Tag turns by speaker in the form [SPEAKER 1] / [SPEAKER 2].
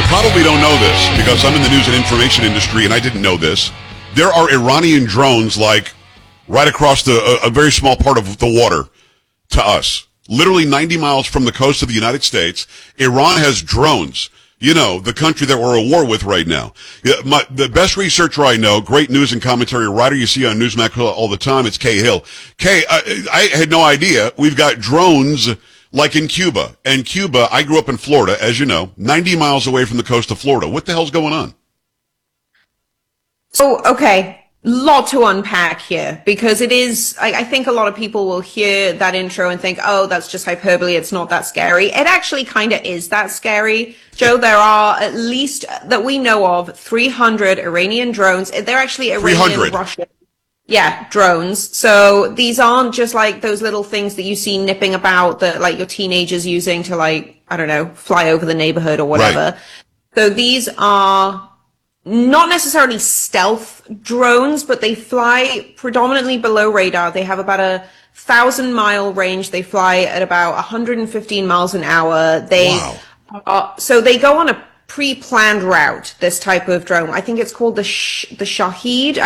[SPEAKER 1] probably don't know this because I'm in the news and information industry and I didn't know this. There are Iranian drones like right across a very small part of the water to us. Literally 90 miles from the coast of the United States, Iran has drones. You know, the country that we're at war with right now. The best researcher I know, great news and commentary writer you see on Newsmax all the time, it's Kay Hill. Kay, I had no idea. We've got drones like in Cuba. And Cuba, I grew up in Florida, as you know, 90 miles away from the coast of Florida. What the hell's going on?
[SPEAKER 2] So, okay, lot to unpack here because it is, I think a lot of people will hear that intro and think, oh, that's just hyperbole. It's not that scary. It actually kind of is that scary. Joe, there are at least that we know of 300 Iranian drones. They're actually Iranian, Russian. Yeah, drones. So these aren't just like those little things that you see nipping about that like your teenagers using to like, I don't know, fly over the neighborhood or whatever. Right. So these are not necessarily stealth drones, but they fly predominantly below radar. They have about 1,000-mile range. They fly at about 115 miles an hour. So they go on a pre-planned route, this type of drone. I think it's called the Shahed.